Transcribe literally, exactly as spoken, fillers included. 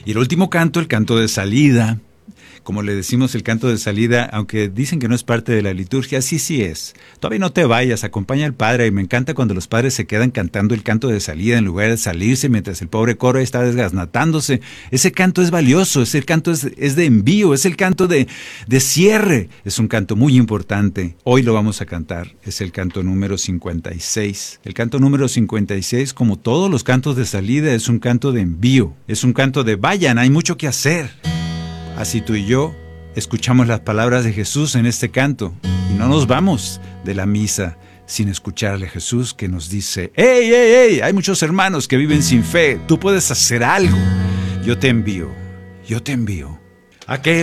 Y el último canto, el canto de salida, como le decimos el canto de salida, aunque dicen que no es parte de la liturgia, sí, sí es. Todavía no te vayas, acompaña al padre. Y me encanta cuando los padres se quedan cantando el canto de salida en lugar de salirse mientras el pobre coro está desgasnatándose. Ese canto es valioso, ese canto es, es de envío, es el canto de, de cierre. Es un canto muy importante. Hoy lo vamos a cantar. Es el canto número cincuenta y seis. El canto número cincuenta y seis, como todos los cantos de salida, es un canto de envío. Es un canto de vayan, hay mucho que hacer. Así tú y yo escuchamos las palabras de Jesús en este canto y no nos vamos de la misa sin escucharle a Jesús que nos dice: ¡Ey, ey, ey! Hay muchos hermanos que viven sin fe. Tú puedes hacer algo. Yo te envío. Yo te envío. Aquel